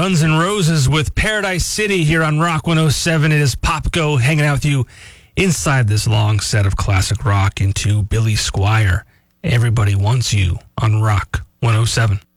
Guns N' Roses with Paradise City here on Rock 107. It is Pop Go hanging out with you inside this long set of classic rock into Billy Squier. Everybody Wants You on Rock 107.